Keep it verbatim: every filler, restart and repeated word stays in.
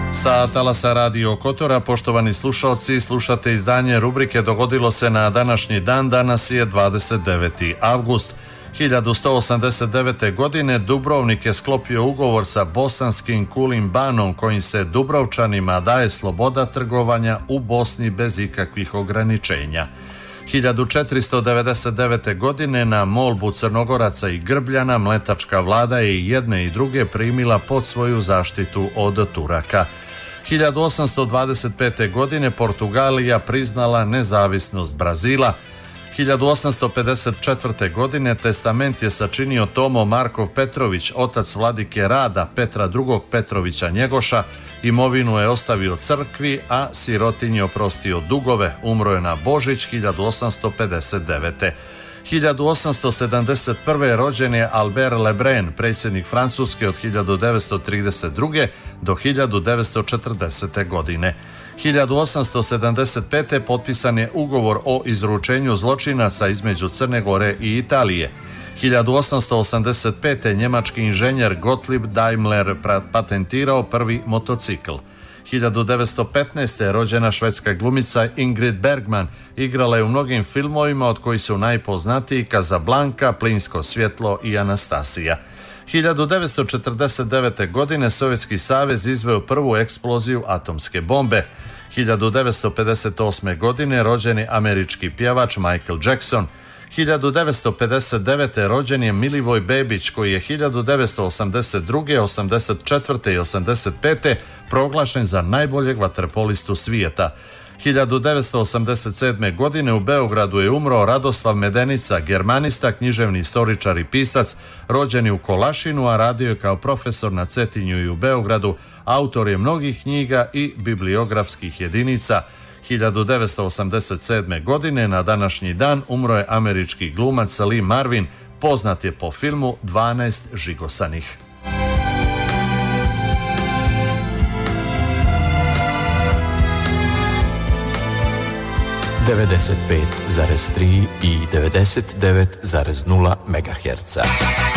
Sa talasa Radio Kotora, poštovani slušalci, slušate izdanje rubrike Dogodilo se na današnji dan. Danas je dvadeset deveti avgust. hiljadu sto osamdeset devete. godine Dubrovnik je sklopio ugovor sa bosanskim Kulim Banom kojim se Dubrovčanima daje sloboda trgovanja u Bosni bez ikakvih ograničenja. hiljadu četiristo devedeset devete. godine na molbu Crnogoraca i Grbljana mletačka vlada je i jedne i druge primila pod svoju zaštitu od Turaka. hiljadu osamsto dvadeset pete. godine Portugalija priznala nezavisnost Brazila. hiljadu osamsto pedeset četvrte. godine testament je sačinio Tomo Markov Petrović, otac vladike Rada Petra drugog. Petrovića Njegoša. Imovinu je ostavio crkvi, a sirotinji oprostio dugove. Umro je na Božić hiljadu osamsto pedeset devete. hiljadu osamsto sedamdeset prve. rođen je Albert Lebrun, predsjednik Francuske od hiljadu devetsto trideset druge. do hiljadu devetsto četrdesete. godine. hiljadu osamsto sedamdeset pete. potpisan je ugovor o izručenju zločinaca između Crne Gore i Italije. hiljadu osamsto osamdeset pete. njemački inženjer Gottlieb Daimler patentirao prvi motocikl. hiljadu devetsto petnaeste. rođena švedska glumica Ingrid Bergman, igrala je u mnogim filmovima od kojih su najpoznatiji Casablanca, Plinsko svjetlo i Anastasija. hiljadu devetsto četrdeset devete. godine Sovjetski savez izveo prvu eksploziju atomske bombe. hiljadu devetsto pedeset osme. godine rođen je američki pjevač Michael Jackson. hiljadu devetsto pedeset devete. rođen je Milivoj Bebić koji je hiljadu devetsto osamdeset druge. osamdeset četvrte. i osamdeset pete. proglašen za najboljeg vaterpolistu svijeta. hiljadu devetsto osamdeset sedme. godine u Beogradu je umro Radoslav Medenica, germanista, književni istoričar i pisac, rođen je u Kolašinu, a radio je kao profesor na Cetinju i u Beogradu. Autor je mnogih knjiga i bibliografskih jedinica. hiljadu devetsto osamdeset sedme. godine na današnji dan umro je američki glumac Lee Marvin, poznat je po filmu dvanaest žigosanih. devedeset pet zarez tri i devedeset devet zarez nula megaherca.